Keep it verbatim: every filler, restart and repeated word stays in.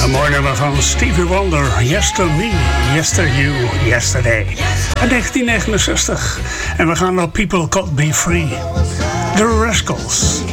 Een mooi nummer van Stevie Wonder. Yester Me, Yester You, Yesterday. Uit negentien negenenzestig. En we gaan naar People Could Be Free. The Rascals.